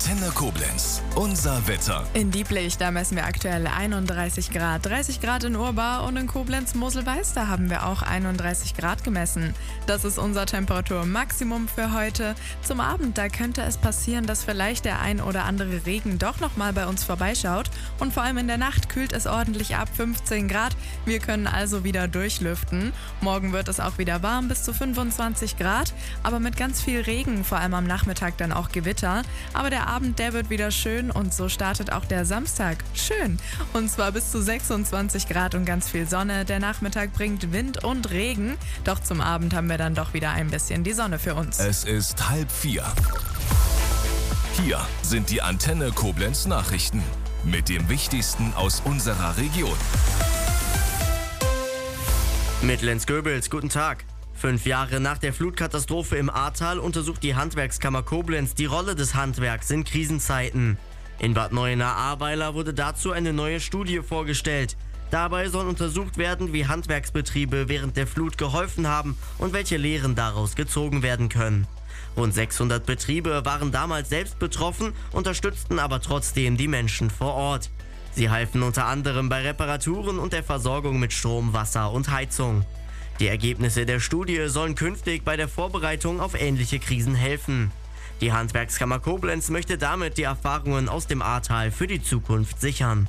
Antenne Koblenz. Unser Wetter. In Dieblech, da messen wir aktuell 31 Grad. 30 Grad in Urbar und in Koblenz-Mosel-Weiß, da haben wir auch 31 Grad gemessen. Das ist unser Temperaturmaximum für heute. Zum Abend, da könnte es passieren, dass vielleicht der ein oder andere Regen doch nochmal bei uns vorbeischaut. Und vor allem in der Nacht kühlt es ordentlich ab, 15 Grad. Wir können also wieder durchlüften. Morgen wird es auch wieder warm, bis zu 25 Grad. Aber mit ganz viel Regen, vor allem am Nachmittag dann auch Gewitter. Aber der Abend, der wird wieder schön und so startet auch der Samstag. Schön. Und zwar bis zu 26 Grad und ganz viel Sonne. Der Nachmittag bringt Wind und Regen. Doch zum Abend haben wir dann doch wieder ein bisschen die Sonne für uns. Es ist 3:30. Hier sind die Antenne Koblenz Nachrichten. Mit dem Wichtigsten aus unserer Region. Mit Lenz Goebels, guten Tag. 5 Jahre nach der Flutkatastrophe im Ahrtal untersucht die Handwerkskammer Koblenz die Rolle des Handwerks in Krisenzeiten. In Bad Neuenahr-Ahrweiler wurde dazu eine neue Studie vorgestellt. Dabei soll untersucht werden, wie Handwerksbetriebe während der Flut geholfen haben und welche Lehren daraus gezogen werden können. Rund 600 Betriebe waren damals selbst betroffen, unterstützten aber trotzdem die Menschen vor Ort. Sie halfen unter anderem bei Reparaturen und der Versorgung mit Strom, Wasser und Heizung. Die Ergebnisse der Studie sollen künftig bei der Vorbereitung auf ähnliche Krisen helfen. Die Handwerkskammer Koblenz möchte damit die Erfahrungen aus dem Ahrtal für die Zukunft sichern.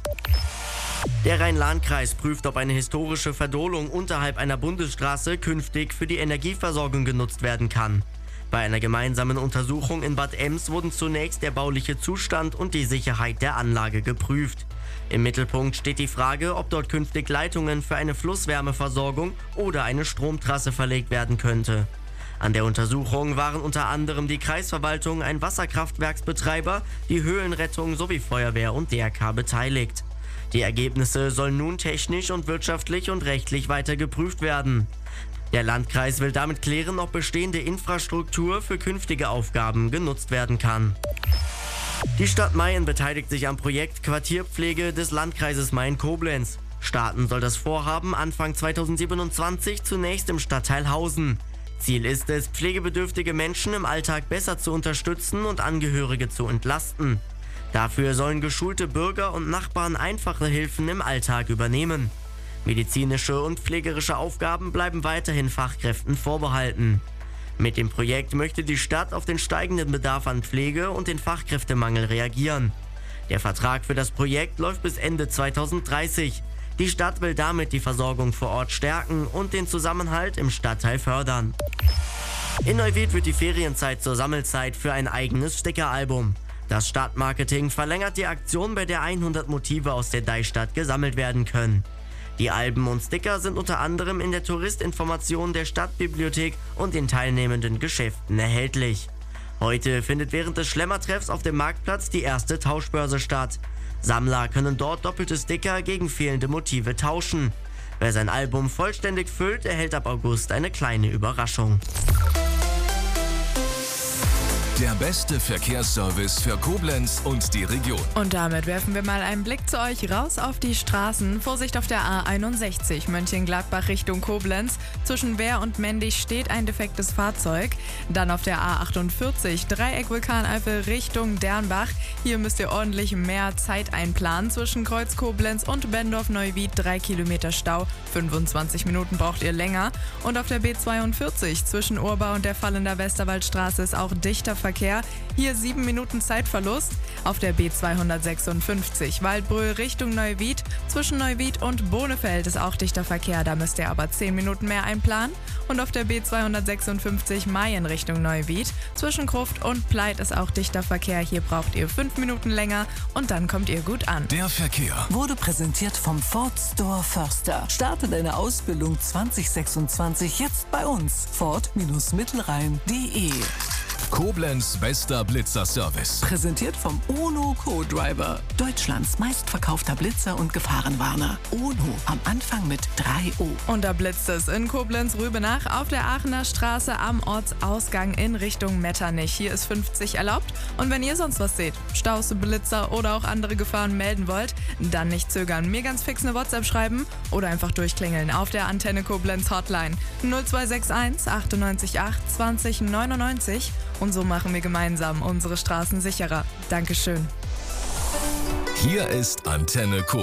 Der Rhein-Lahn-Kreis prüft, ob eine historische Verdolung unterhalb einer Bundesstraße künftig für die Energieversorgung genutzt werden kann. Bei einer gemeinsamen Untersuchung in Bad Ems wurden zunächst der bauliche Zustand und die Sicherheit der Anlage geprüft. Im Mittelpunkt steht die Frage, ob dort künftig Leitungen für eine Flusswärmeversorgung oder eine Stromtrasse verlegt werden könnte. An der Untersuchung waren unter anderem die Kreisverwaltung, ein Wasserkraftwerksbetreiber, die Höhlenrettung sowie Feuerwehr und DRK beteiligt. Die Ergebnisse sollen nun technisch und wirtschaftlich und rechtlich weiter geprüft werden. Der Landkreis will damit klären, ob bestehende Infrastruktur für künftige Aufgaben genutzt werden kann. Die Stadt Mayen beteiligt sich am Projekt Quartierpflege des Landkreises Mayen-Koblenz. Starten soll das Vorhaben Anfang 2027 zunächst im Stadtteil Hausen. Ziel ist es, pflegebedürftige Menschen im Alltag besser zu unterstützen und Angehörige zu entlasten. Dafür sollen geschulte Bürger und Nachbarn einfache Hilfen im Alltag übernehmen. Medizinische und pflegerische Aufgaben bleiben weiterhin Fachkräften vorbehalten. Mit dem Projekt möchte die Stadt auf den steigenden Bedarf an Pflege und den Fachkräftemangel reagieren. Der Vertrag für das Projekt läuft bis Ende 2030. Die Stadt will damit die Versorgung vor Ort stärken und den Zusammenhalt im Stadtteil fördern. In Neuwied wird die Ferienzeit zur Sammelzeit für ein eigenes Stickeralbum. Das Stadtmarketing verlängert die Aktion, bei der 100 Motive aus der Deichstadt gesammelt werden können. Die Alben und Sticker sind unter anderem in der Touristinformation der Stadtbibliothek und in teilnehmenden Geschäften erhältlich. Heute findet während des Schlemmertreffs auf dem Marktplatz die erste Tauschbörse statt. Sammler können dort doppelte Sticker gegen fehlende Motive tauschen. Wer sein Album vollständig füllt, erhält ab August eine kleine Überraschung. Der beste Verkehrsservice für Koblenz und die Region. Und damit werfen wir mal einen Blick zu euch raus auf die Straßen. Vorsicht auf der A61 Mönchengladbach Richtung Koblenz. Zwischen Wehr und Mendig steht ein defektes Fahrzeug. Dann auf der A48 Dreieck Vulkaneifel Richtung Dernbach. Hier müsst ihr ordentlich mehr Zeit einplanen. Zwischen Kreuz Koblenz und Bendorf-Neuwied 3 Kilometer Stau. 25 Minuten braucht ihr länger. Und auf der B42 zwischen Urbau und der Fallender Westerwaldstraße ist auch dichter Verkehr. Hier 7 Minuten Zeitverlust. Auf der B256 Waldbröl Richtung Neuwied. Zwischen Neuwied und Bohnefeld ist auch dichter Verkehr. Da müsst ihr aber 10 Minuten mehr einplanen. Und auf der B256 Mayen Richtung Neuwied. Zwischen Gruft und Pleit ist auch dichter Verkehr. Hier braucht ihr 5 Minuten länger und dann kommt ihr gut an. Der Verkehr wurde präsentiert vom Ford Store Förster. Starte deine Ausbildung 2026 jetzt bei uns. Ford-Mittelrhein.de. Koblenz bester Blitzer-Service. Präsentiert vom Ono Co-Driver. Deutschlands meistverkaufter Blitzer und Gefahrenwarner. Ono am Anfang mit 3 O. Und da blitzt es in Koblenz-Rübenach auf der Aachener Straße am Ortsausgang in Richtung Metternich. Hier ist 50 erlaubt. Und wenn ihr sonst was seht, Staus, Blitzer oder auch andere Gefahren melden wollt, dann nicht zögern. Mir ganz fix eine WhatsApp schreiben oder einfach durchklingeln auf der Antenne Koblenz Hotline 0261 98 8 20 99 Und so machen wir gemeinsam unsere Straßen sicherer. Dankeschön. Hier ist Antenne Koblenz.